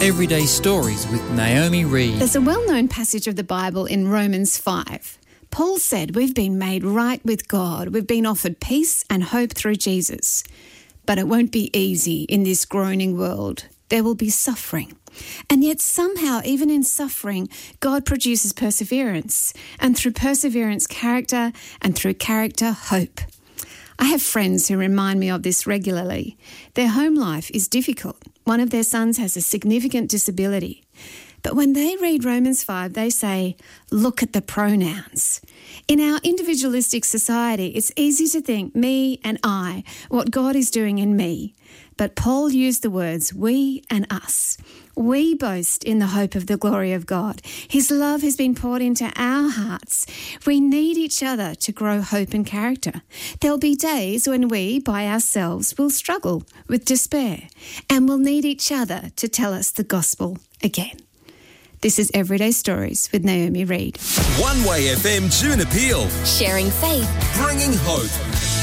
Everyday Stories with Naomi Reed. There's a well-known passage of the Bible in Romans 5. Paul said we've been made right with God. We've been offered peace and hope through Jesus. But it won't be easy in this groaning world. There will be suffering. And yet somehow, even in suffering, God produces perseverance. And through perseverance, character, and through character, hope. I have friends who remind me of this regularly. Their home life is difficult. One of their sons has a significant disability. But when they read Romans 5, they say, look at the pronouns. In our individualistic society, it's easy to think me and I, what God is doing in me. But Paul used the words we and us. We boast in the hope of the glory of God. His love has been poured into our hearts. We need each other to grow hope and character. There'll be days when we, by ourselves, will struggle with despair and will need each other to tell us the gospel again. This is Everyday Stories with Naomi Reed. One Way FM June Appeal. Sharing faith. Bringing hope.